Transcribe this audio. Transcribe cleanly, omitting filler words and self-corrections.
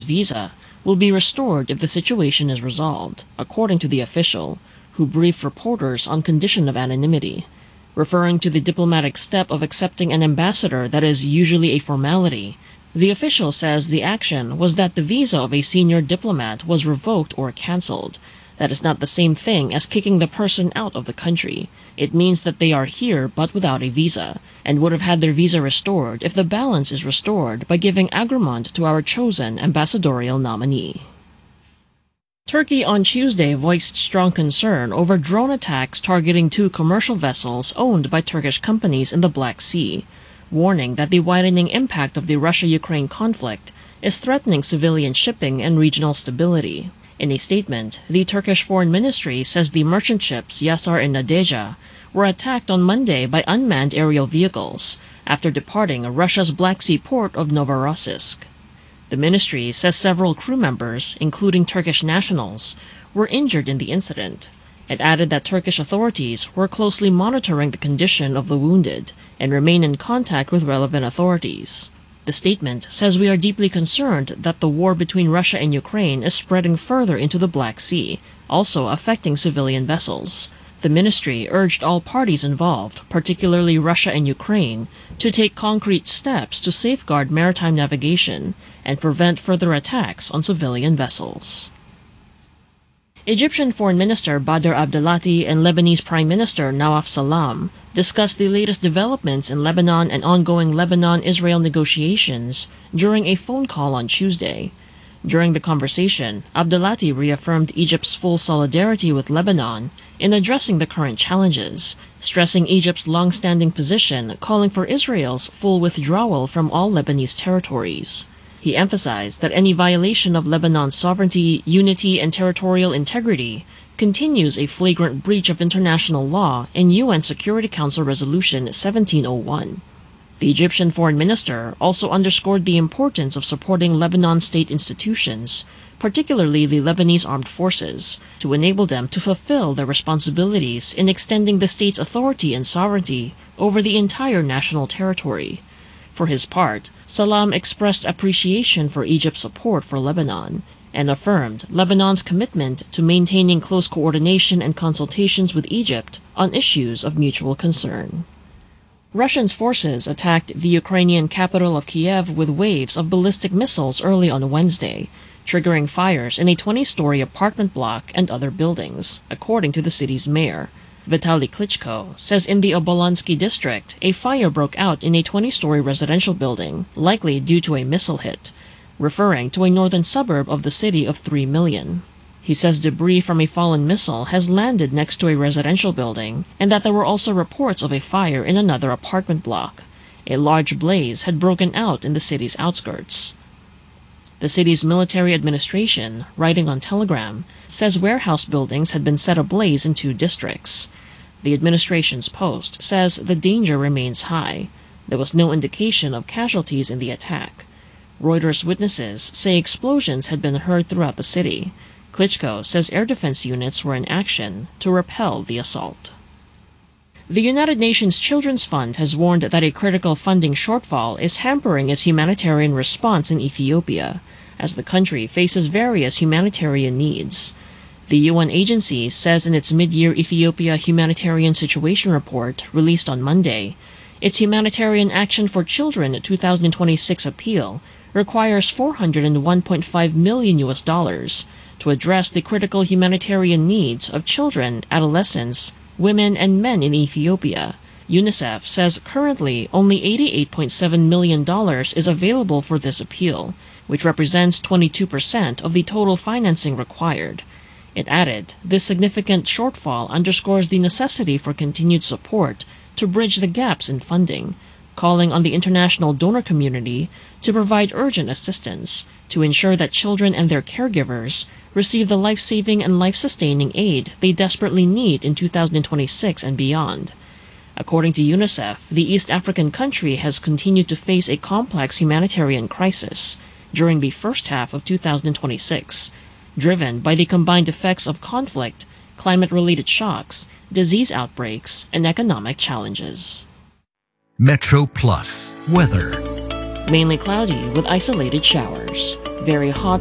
visa will be restored if the situation is resolved, according to the official, who briefed reporters on condition of anonymity. Referring to the diplomatic step of accepting an ambassador that is usually a formality, the official says the action was that the visa of a senior diplomat was revoked or cancelled. That is not the same thing as kicking the person out of the country. It means that they are here but without a visa, and would have had their visa restored if the balance is restored by giving agrement to our chosen ambassadorial nominee. Turkey on Tuesday voiced strong concern over drone attacks targeting 2 commercial vessels owned by Turkish companies in the Black Sea, warning that the widening impact of the Russia-Ukraine conflict is threatening civilian shipping and regional stability. In a statement, the Turkish Foreign Ministry says the merchant ships Yasar and Nadeja were attacked on Monday by unmanned aerial vehicles after departing Russia's Black Sea port of Novorossiysk. The ministry says several crew members, including Turkish nationals, were injured in the incident. It added that Turkish authorities were closely monitoring the condition of the wounded and remain in contact with relevant authorities. The statement says we are deeply concerned that the war between Russia and Ukraine is spreading further into the Black Sea, also affecting civilian vessels. The ministry urged all parties involved, particularly Russia and Ukraine, to take concrete steps to safeguard maritime navigation and prevent further attacks on civilian vessels. Egyptian Foreign Minister Badr Abdelati and Lebanese Prime Minister Nawaf Salam discussed the latest developments in Lebanon and ongoing Lebanon-Israel negotiations during a phone call on Tuesday. During the conversation, Abdelati reaffirmed Egypt's full solidarity with Lebanon in addressing the current challenges, stressing Egypt's long-standing position calling for Israel's full withdrawal from all Lebanese territories. He emphasized that any violation of Lebanon's sovereignty, unity, and territorial integrity continues a flagrant breach of international law and UN Security Council Resolution 1701. The Egyptian foreign minister also underscored the importance of supporting Lebanon state institutions, particularly the Lebanese armed forces, to enable them to fulfill their responsibilities in extending the state's authority and sovereignty over the entire national territory. For his part, Salam expressed appreciation for Egypt's support for Lebanon and affirmed Lebanon's commitment to maintaining close coordination and consultations with Egypt on issues of mutual concern. Russian forces attacked the Ukrainian capital of Kiev with waves of ballistic missiles early on Wednesday, triggering fires in a 20-story apartment block and other buildings, according to the city's mayor. Vitaly Klitschko says in the Obolonsky district, a fire broke out in a 20-story residential building, likely due to a missile hit, referring to a northern suburb of the city of 3 million. He says debris from a fallen missile has landed next to a residential building and that there were also reports of a fire in another apartment block. A large blaze had broken out in the city's outskirts. The city's military administration, writing on Telegram, says warehouse buildings had been set ablaze in 2 districts. The administration's post says the danger remains high. There was no indication of casualties in the attack. Reuters witnesses say explosions had been heard throughout the city. Klitschko says air defense units were in action to repel the assault. The United Nations Children's Fund has warned that a critical funding shortfall is hampering its humanitarian response in Ethiopia, as the country faces various humanitarian needs. The UN agency says in its mid-year Ethiopia Humanitarian Situation Report, released on Monday, its Humanitarian Action for Children 2026 appeal requires $401.5 million to address the critical humanitarian needs of children, adolescents, women, and men in Ethiopia. UNICEF says currently only $88.7 million is available for this appeal, which represents 22% of the total financing required. It added, this significant shortfall underscores the necessity for continued support to bridge the gaps in funding, calling on the international donor community to provide urgent assistance to ensure that children and their caregivers receive the life-saving and life-sustaining aid they desperately need in 2026 and beyond. According to UNICEF, the East African country has continued to face a complex humanitarian crisis during the first half of 2026, driven by the combined effects of conflict, climate-related shocks, disease outbreaks, and economic challenges. Metro Plus weather. Mainly cloudy with isolated showers. Very hot